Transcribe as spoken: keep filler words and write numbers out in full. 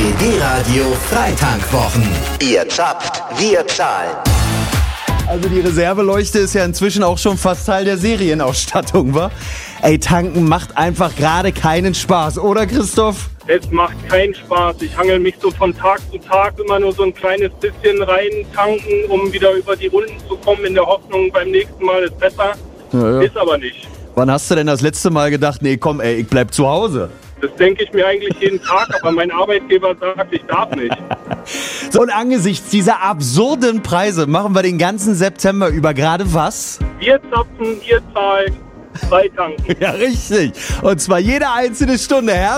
D D-Radio Freitankwwochen. Ihr zapft, wir zahlen. Also die Reserveleuchte ist ja inzwischen auch schon fast Teil der Serienausstattung, wa? Ey, tanken macht einfach gerade keinen Spaß, oder Christoph? Es macht keinen Spaß. Ich hangel mich so von Tag zu Tag immer nur so ein kleines bisschen rein tanken, um wieder über die Runden zu kommen, in der Hoffnung, beim nächsten Mal ist besser. Ja, ja. Ist aber nicht. Wann hast du denn das letzte Mal gedacht, nee komm ey, ich bleib zu Hause? Das denke ich mir eigentlich jeden Tag, aber mein Arbeitgeber sagt, ich darf nicht. So, und angesichts dieser absurden Preise machen wir den ganzen September über gerade was? Wir zapfen, ihr zahlt, Freitanken. Ja, richtig. Und zwar jede einzelne Stunde, Herr.